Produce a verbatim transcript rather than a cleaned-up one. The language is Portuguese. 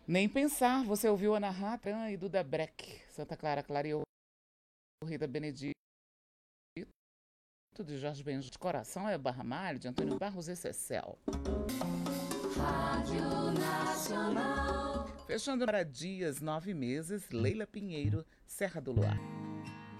Nem pensar, você ouviu Ana Hatran e Duda Breck, Santa Clara Clareou, Rita Benedito, de Jorge Benjor, de Coração é Barra Malho, de Antônio Barros e Cecel. Rádio Nacional. Fechando para dias, nove meses, Leila Pinheiro, Serra do Luar.